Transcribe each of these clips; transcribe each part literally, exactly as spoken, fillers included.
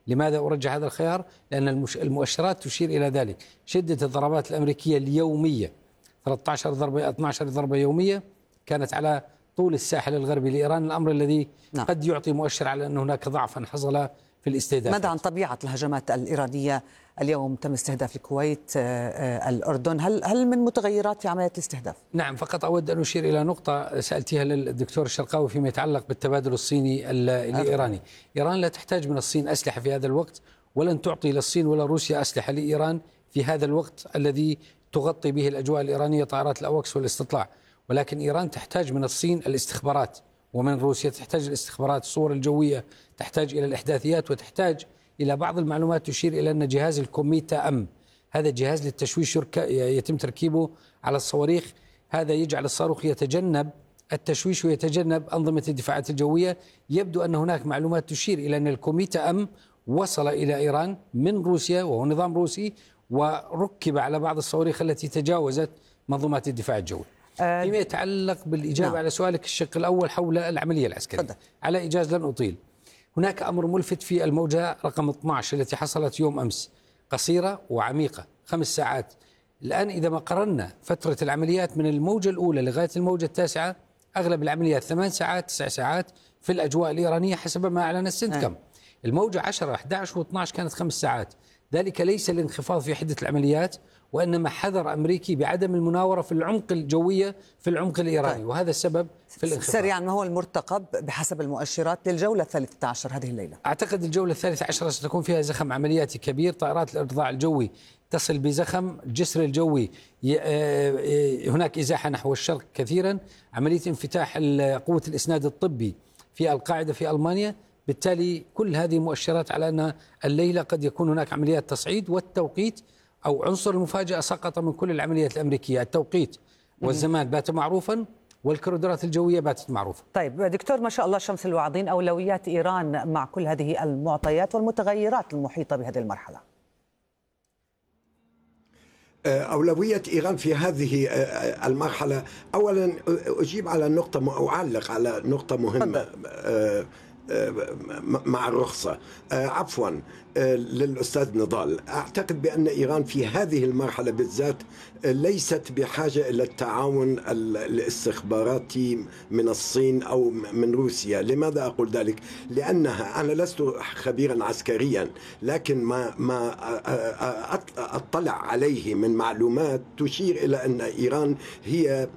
لماذا أرجح هذا الخيار؟ لأن المؤشرات تشير إلى ذلك. شدة الضربات الأمريكية اليومية ثلاثة عشر ضربة اثنتي عشرة ضربة يومية كانت على طول الساحل الغربي لإيران، الأمر الذي نعم. قد يعطي مؤشر على أن هناك ضعفا حصل في الاستهداف. ماذا عن طبيعة الهجمات الإيرانية؟ اليوم تم استهداف الكويت، الأردن، هل هل من متغيرات في عملية الاستهداف؟ نعم، فقط أود أن أشير إلى نقطة سألتها للدكتور الشرقاوي فيما يتعلق بالتبادل الصيني الإيراني. إيران لا تحتاج من الصين أسلحة في هذا الوقت، ولن تعطي للصين ولا روسيا أسلحة لإيران في هذا الوقت الذي تغطي به الأجواء الإيرانية طائرات الأوكس والاستطلاع. ولكن إيران تحتاج من الصين الاستخبارات، ومن روسيا تحتاج الاستخبارات، الصور الجوية، تحتاج إلى الإحداثيات، وتحتاج إلى بعض المعلومات تشير إلى أن جهاز الكوميتا أم هذا جهاز للتشويش يتم تركيبه على الصواريخ، هذا يجعل الصاروخ يتجنب التشويش ويتجنب أنظمة الدفاعات الجوية. يبدو أن هناك معلومات تشير إلى أن الكوميتا أم وصل إلى إيران من روسيا وهو نظام روسي، وركب على بعض الصواريخ التي تجاوزت منظومات الدفاع الجوي. فيما يتعلق بالإجابة نعم. على سؤالك الشق الأول حول العملية العسكرية فضل. على إيجاز لن أطيل. هناك أمر ملفت في الموجة رقم اثني عشر التي حصلت يوم أمس، قصيرة وعميقة خمس ساعات. الآن إذا ما قررنا فترة العمليات من الموجة الأولى لغاية الموجة التاسعة، أغلب العمليات ثمان ساعات تسع ساعات في الأجواء الإيرانية حسب ما أعلن السنتكم. الموجة عشرة أحد عشر واثني عشر كانت خمس ساعات. ذلك ليس الانخفاض في حدة العمليات، وإنما حذر أمريكي بعدم المناورة في العمق الجوية في العمق الإيراني، طيب. وهذا السبب في الانخفاض. سريعا، ما هو المرتقب بحسب المؤشرات للجولة الثالثة عشر هذه الليلة؟ أعتقد الجولة الثالثة عشر ستكون فيها زخم عملياتي كبير. طائرات الارتضاع الجوي تصل بزخم الجسر الجوي، هناك إزاحة نحو الشرق كثيرا، عملية انفتاح قوة الإسناد الطبي في القاعدة في ألمانيا. بالتالي كل هذه مؤشرات على أن الليلة قد يكون هناك عمليات تصعيد، والتوقيت أو عنصر المفاجأة سقط من كل العمليات الأمريكية. التوقيت والزمان بات معروفا، والكوريدورات الجوية باتت معروفة. طيب دكتور، ما شاء الله شمس الواعظين، أولويات إيران مع كل هذه المعطيات والمتغيرات المحيطة بهذه المرحلة؟ أولوية إيران في هذه المرحلة، أولا أجيب على نقطة أو أعلق على نقطة مهمة أه مع الرخصة عفوا للأستاذ نضال. أعتقد بأن إيران في هذه المرحلة بالذات ليست بحاجة إلى التعاون الاستخباراتي من الصين أو من روسيا. لماذا أقول ذلك؟ لأنها، أنا لست خبيرا عسكريا، لكن ما ما أطلع عليه من معلومات تشير إلى أن إيران هي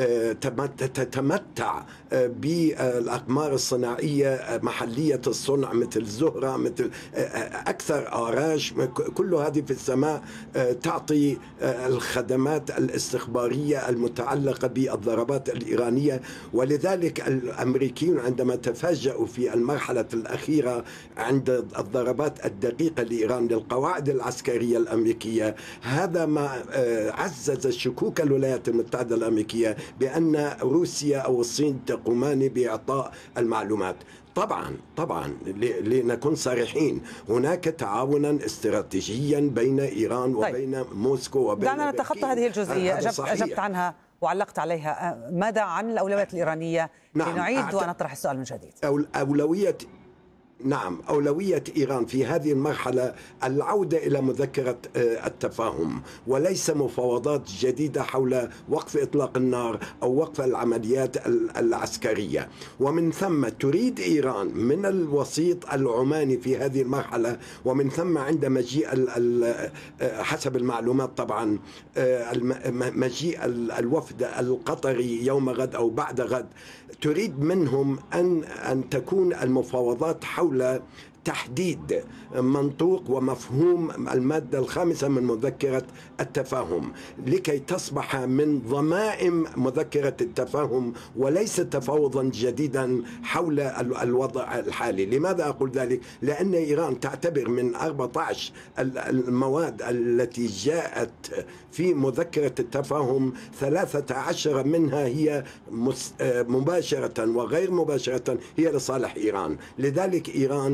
تتمتع بالأقمار الصناعية محلية الصنع، مثل زهرة، مثل أكثر آراج، كل هذه في السماء تعطي الخدمات الاستخبارية المتعلقة بالضربات الإيرانية. ولذلك الأمريكيون عندما تفاجؤوا في المرحلة الأخيرة عند الضربات الدقيقة لإيران للقواعد العسكرية الأمريكية، هذا ما عزز شكوك الولايات المتحدة الأمريكية بأن روسيا أو الصين تقومان بإعطاء المعلومات. طبعا طبعا لنكون صريحين، هناك تعاونا استراتيجيا بين إيران وبين طيب. موسكو وبين دعنا نتخطى هذه الجزئية. أجبت, أجبت عنها وعلقت عليها. ماذا عن الأولويات الإيرانية؟ نعم. لنعيد ونطرح السؤال من جديد. أولوية نعم أولوية إيران في هذه المرحلة العودة إلى مذكرة التفاهم، وليس مفاوضات جديدة حول وقف إطلاق النار أو وقف العمليات العسكرية. ومن ثم تريد إيران من الوسيط العماني في هذه المرحلة، ومن ثم عند مجيء حسب المعلومات طبعا مجيء الوفد القطري يوم غد أو بعد غد، تريد منهم أن أن تكون المفاوضات حول تحديد منطوق ومفهوم المادة الخامسة من مذكرة التفاهم، لكي تصبح من ضمائم مذكرة التفاهم وليس تفاوضا جديدا حول الوضع الحالي. لماذا أقول ذلك؟ لأن إيران تعتبر من أربعة عشر المواد التي جاءت في مذكرة التفاهم ثلاثة عشر منها هي مباشرة وغير مباشرة هي لصالح إيران. لذلك إيران تس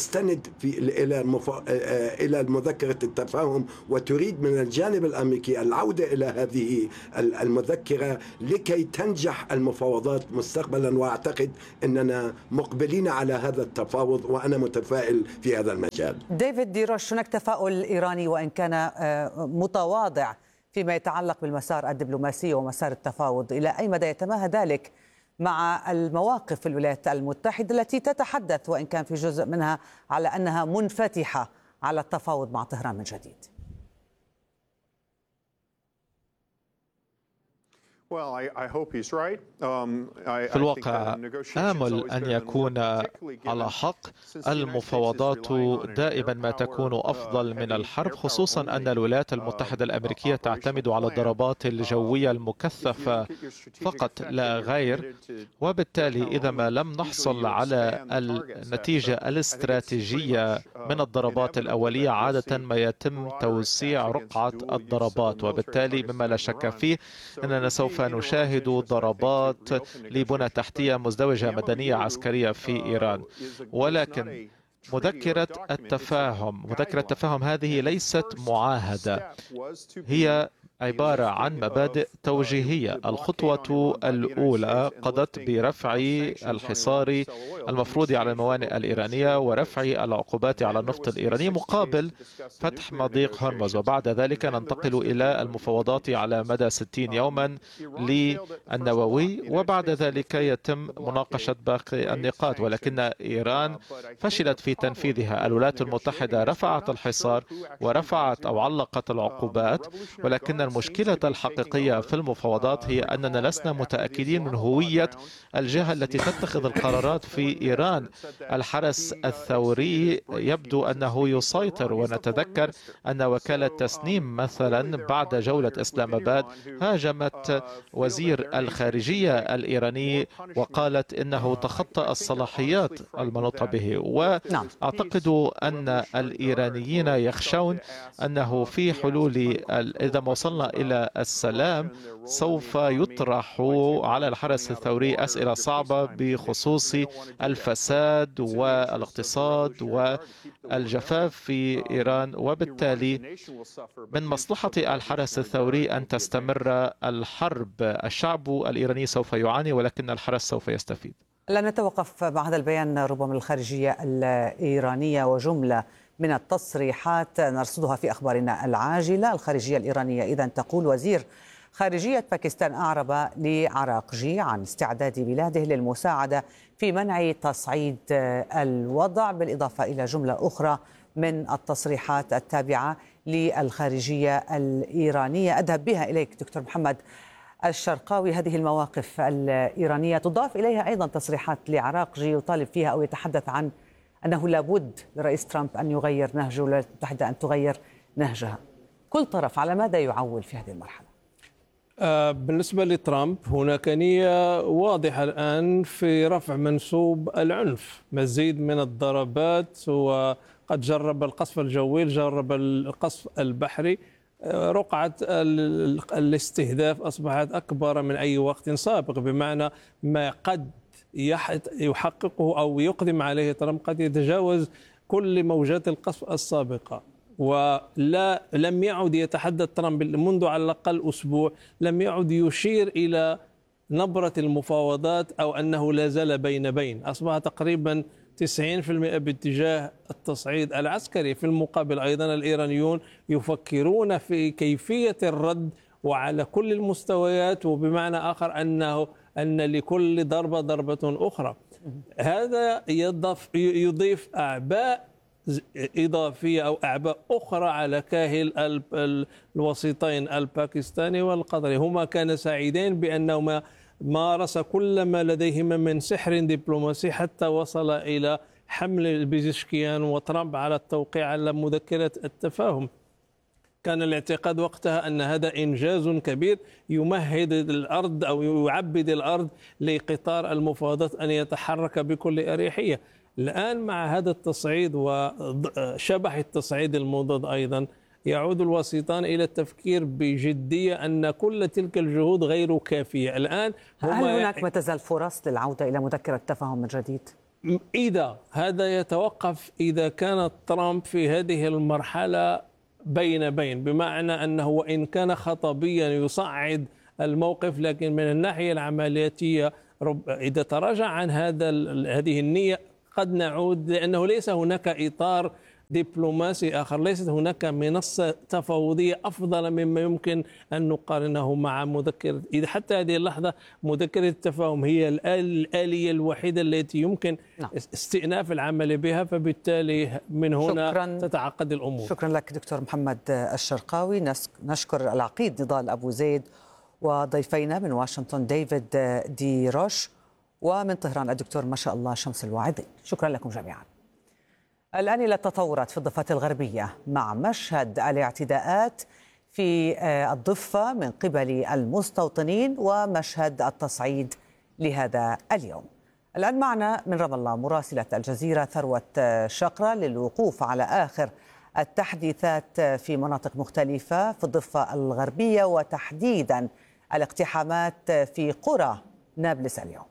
تستند في إلى المف... إلى مذكرة التفاهم وتريد من الجانب الأمريكي العودة إلى هذه المذكرة لكي تنجح المفاوضات مستقبلا. وأعتقد أننا مقبلين على هذا التفاوض وأنا متفائل في هذا المجال. ديفيد ديروش، هناك تفاؤل إيراني وإن كان متواضع فيما يتعلق بالمسار الدبلوماسي ومسار التفاوض. إلى أي مدى يتماهى ذلك مع المواقف في الولايات المتحدة التي تتحدث وإن كان في جزء منها على أنها منفتحة على التفاوض مع طهران من جديد؟ في الواقع آمل أن يكون على حق. المفاوضات دائما ما تكون أفضل من الحرب، خصوصا أن الولايات المتحدة الأمريكية تعتمد على الضربات الجوية المكثفة فقط لا غير، وبالتالي إذا ما لم نحصل على النتيجة الاستراتيجية من الضربات الأولية عادة ما يتم توسيع رقعة الضربات، وبالتالي مما لا شك فيه أننا سوف نشاهد ضربات لبنى تحتية مزدوجة مدنية عسكرية في إيران. ولكن مذكرة التفاهم مذكرة التفاهم هذه ليست معاهدة، هي عبارة عن مبادئ توجيهية. الخطوة الأولى قضت برفع الحصار المفروض على الموانئ الإيرانية ورفع العقوبات على النفط الإيراني مقابل فتح مضيق هرمز، وبعد ذلك ننتقل إلى المفاوضات على مدى ستين يوما للنووي، وبعد ذلك يتم مناقشة باقي النقاط. ولكن إيران فشلت في تنفيذها. الولايات المتحدة رفعت الحصار ورفعت أو علقت العقوبات، ولكن المشكلة الحقيقية في المفاوضات هي أننا لسنا متأكدين من هوية الجهة التي تتخذ القرارات في إيران. الحرس الثوري يبدو أنه يسيطر، ونتذكر أن وكالة تسنيم مثلا بعد جولة إسلام آباد هاجمت وزير الخارجية الإيراني وقالت إنه تخطى الصلاحيات المنوطة به. وأعتقد أن الإيرانيين يخشون أنه في حلول إذا ما وصلنا إلى السلام سوف يطرح على الحرس الثوري أسئلة صعبة بخصوص الفساد والاقتصاد والجفاف في إيران، وبالتالي من مصلحة الحرس الثوري أن تستمر الحرب. الشعب الإيراني سوف يعاني ولكن الحرس سوف يستفيد. لا نتوقف مع هذا البيان ربما الخارجية الإيرانية وجملة من التصريحات نرصدها في أخبارنا العاجلة. الخارجية الإيرانية إذن تقول: وزير خارجية باكستان أعرب لعراقجي عن استعداد بلاده للمساعدة في منع تصعيد الوضع، بالإضافة إلى جملة أخرى من التصريحات التابعة للخارجية الإيرانية. أذهب بها إليك دكتور محمد الشرقاوي. هذه المواقف الإيرانية تضاف إليها أيضا تصريحات لعراقجي يطالب فيها أو يتحدث عن أنه لابد لرئيس ترامب أن يغير نهجه والولايات المتحدة أن تغير نهجها. كل طرف على ماذا يعول في هذه المرحلة؟ بالنسبة لترامب هناك نية واضحة الآن في رفع منسوب العنف، مزيد من الضربات، وقد جرب القصف الجوي، جرب القصف البحري. رقعة الاستهداف أصبحت أكبر من أي وقت سابق، بمعنى ما قد يحققه أو يقدم عليه ترامب قد يتجاوز كل موجات القصف السابقة. ولا لم يعد يتحدث ترامب منذ على الأقل أسبوع، لم يعد يشير إلى نبرة المفاوضات أو أنه لا زال بين بين. أصبح تقريبا تسعين بالمئة باتجاه التصعيد العسكري. في المقابل أيضا الإيرانيون يفكرون في كيفية الرد وعلى كل المستويات، وبمعنى آخر أنه أن لكل ضربة ضربة أخرى. هذا يضيف, يضيف أعباء إضافية أو أعباء أخرى على كاهل الوسيطين الباكستاني والقطري. هما كان سعيدين بأنهما مارس كل ما لديهما من سحر دبلوماسي حتى وصل إلى حمل بيزشكيان وترامب على التوقيع على مذكرة التفاهم. كان الاعتقاد وقتها أن هذا إنجاز كبير يمهد الأرض أو يعبد الأرض لقطار المفاوضات أن يتحرك بكل أريحية. الآن مع هذا التصعيد وشبح التصعيد المضاد أيضا يعود الوسيطان إلى التفكير بجدية أن كل تلك الجهود غير كافية. الآن هل هناك ما تزال فرص للعودة إلى مذكرة تفاهم من جديد؟ إذا هذا يتوقف إذا كان ترامب في هذه المرحلة بين بين، بمعنى أنه وإن كان خطابيا يصعد الموقف، لكن من الناحية العملياتية إذا تراجع عن هذا هذه النية قد نعود، لأنه ليس هناك إطار دبلوماسي آخر، ليست هناك منصة تفاوضية أفضل مما يمكن أن نقارنه مع مذكرة. إذا حتى هذه اللحظة مذكرة التفاهم هي الآلية الوحيدة التي يمكن نعم. استئناف العمل بها، فبالتالي من هنا شكراً تتعقد الأمور. شكرا لك دكتور محمد الشرقاوي. نشكر العقيد نضال أبو زيد وضيفينا من واشنطن ديفيد دي روش، ومن طهران الدكتور ما شاء الله شمس الواعدين. شكرا لكم جميعا. الآن إلى التطورات في الضفة الغربية مع مشهد الاعتداءات في الضفة من قبل المستوطنين ومشهد التصعيد لهذا اليوم. الآن معنا من رام الله مراسلة الجزيرة ثروة شقرة للوقوف على آخر التحديثات في مناطق مختلفة في الضفة الغربية، وتحديدا الاقتحامات في قرى نابلس اليوم.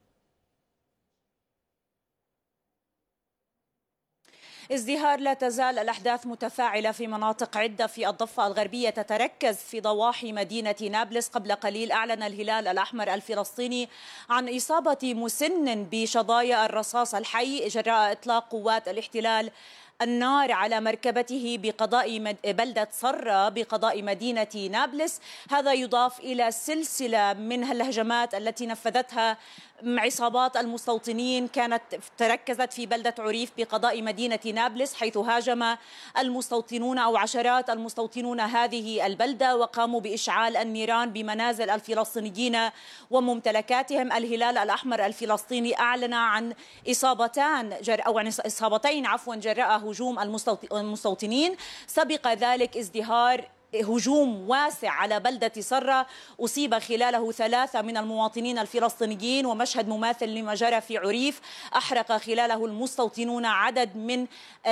ازدهار لا تزال الأحداث متفاعلة في مناطق عدة في الضفة الغربية، تتركز في ضواحي مدينة نابلس. قبل قليل أعلن الهلال الأحمر الفلسطيني عن إصابة مسن بشظايا الرصاص الحي جراء إطلاق قوات الاحتلال النار على مركبته بقضاء بلدة صرة بقضاء مدينة نابلس. هذا يضاف إلى سلسلة من الهجمات التي نفذتها عصابات المستوطنين كانت تركزت في بلدة عريف بقضاء مدينة نابلس، حيث هاجم المستوطنون أو عشرات المستوطنون هذه البلدة وقاموا بإشعال النيران بمنازل الفلسطينيين وممتلكاتهم. الهلال الأحمر الفلسطيني أعلن عن إصابتان جر أو عن إصابتين عفوا جراء هجوم المستوطنين. سبق ذلك ازدهار هجوم واسع على بلدة صرة أصيب خلاله ثلاثة من المواطنين الفلسطينيين، ومشهد مماثل لما جرى في عريف أحرق خلاله المستوطنون عدد من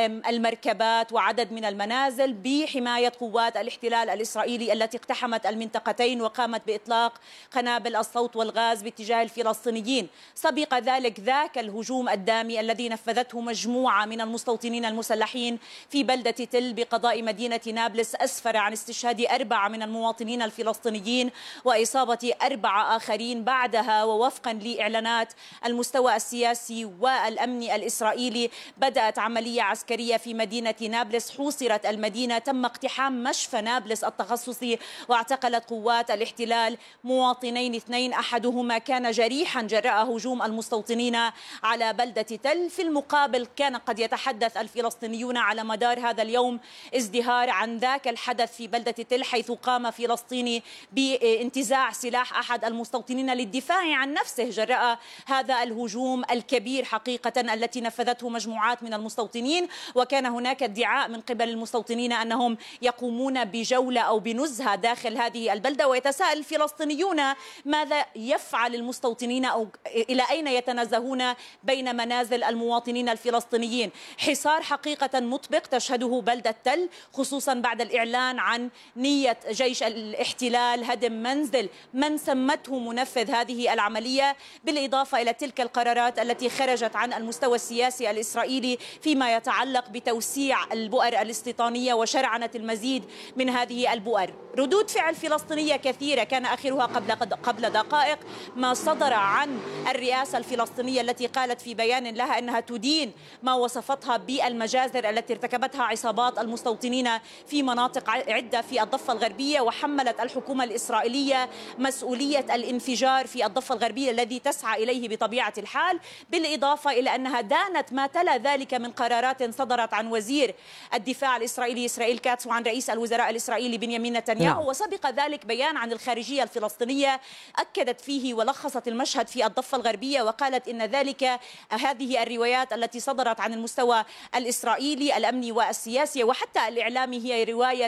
المركبات وعدد من المنازل بحماية قوات الاحتلال الإسرائيلي التي اقتحمت المنطقتين وقامت بإطلاق قنابل الصوت والغاز باتجاه الفلسطينيين. سبق ذلك ذاك الهجوم الدامي الذي نفذته مجموعة من المستوطنين المسلحين في بلدة تل بقضاء مدينة نابلس أسفر عن استشهاد أربعة من المواطنين الفلسطينيين وإصابة أربعة آخرين بعدها. ووفقا لإعلانات المستوى السياسي والأمني الإسرائيلي بدأت عملية عسكرية في مدينة نابلس، حوصرت المدينة، تم اقتحام مشفى نابلس التخصصي واعتقلت قوات الاحتلال مواطنين اثنين أحدهما كان جريحا جراء هجوم المستوطنين على بلدة تل. في المقابل كان قد يتحدث الفلسطينيون على مدار هذا اليوم ازدهار عن ذاك الحدث في بلدة تل، حيث قام فلسطيني بانتزاع سلاح أحد المستوطنين للدفاع عن نفسه جراء هذا الهجوم الكبير حقيقة التي نفذته مجموعات من المستوطنين. وكان هناك ادعاء من قبل المستوطنين أنهم يقومون بجولة أو بنزهة داخل هذه البلدة، ويتساءل الفلسطينيون ماذا يفعل المستوطنين أو إلى أين يتنزهون بين منازل المواطنين الفلسطينيين. حصار حقيقة مطبق تشهده بلدة تل، خصوصا بعد الإعلان عن نية جيش الاحتلال هدم منزل من سمته منفذ هذه العملية، بالإضافة إلى تلك القرارات التي خرجت عن المستوى السياسي الإسرائيلي فيما يتعلق بتوسيع البؤر الاستيطانية وشرعنة المزيد من هذه البؤر. ردود فعل فلسطينية كثيرة كان آخرها قبل قبل دقائق ما صدر عن الرئاسة الفلسطينية التي قالت في بيان لها أنها تدين ما وصفتها بالمجازر التي ارتكبتها عصابات المستوطنين في مناطق عدة في الضفة الغربية، وحملت الحكومة الإسرائيلية مسؤولية الانفجار في الضفة الغربية الذي تسعى إليه بطبيعة الحال، بالإضافة إلى أنها دانت ما تلا ذلك من قرارات صدرت عن وزير الدفاع الإسرائيلي إسرائيل كاتس وعن رئيس الوزراء الإسرائيلي بنيامين نتنياهو. وسبق ذلك بيان عن الخارجية الفلسطينية أكدت فيه ولخصت المشهد في الضفة الغربية وقالت إن ذلك هذه الروايات التي صدرت عن المستوى الإسرائيلي الأمني والسياسي وحتى الإعلامي هي رواية تسعى من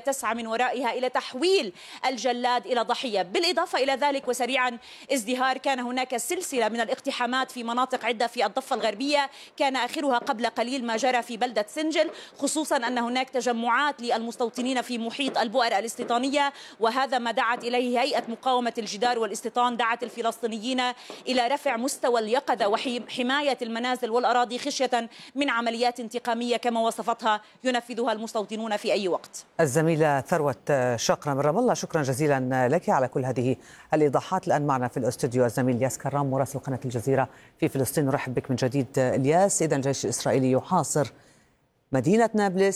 ورائها إلى تحويل الجلاد إلى ضحية. بالإضافة إلى ذلك وسريعا ازدهار، كان هناك سلسلة من الاقتحامات في مناطق عدة في الضفة الغربية، كان آخرها قبل قليل ما جرى في بلدة سنجل، خصوصا أن هناك تجمعات للمستوطنين في محيط البؤر الاستيطانية، وهذا ما دعت إليه هيئة مقاومة الجدار والاستيطان، دعت الفلسطينيين إلى رفع مستوى اليقظة وحماية المنازل والأراضي خشية من عمليات انتقامية كما وصفتها ينفذها المستوطنون في أي وقت. الزميلة ثروت شقرة من رام الله، شكرا جزيلا لك على كل هذه الإيضاحات. الآن معنا في الاستوديو الزميل الياس كرام مراسل قناة الجزيرة في فلسطين. نرحب بك من جديد الياس. إذا الجيش الإسرائيلي يحاصر مدينة نابلس